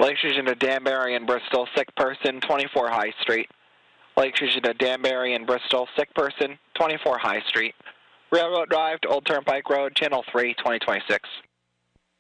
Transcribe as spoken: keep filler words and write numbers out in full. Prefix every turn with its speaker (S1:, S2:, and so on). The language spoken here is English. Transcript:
S1: Lake Station to Danbury and Bristol, sick person, twenty-four High Street. Lake Station to Danbury and Bristol, sick person, twenty-four High Street. Railroad Drive to Old Turnpike Road, Channel three, twenty twenty-six.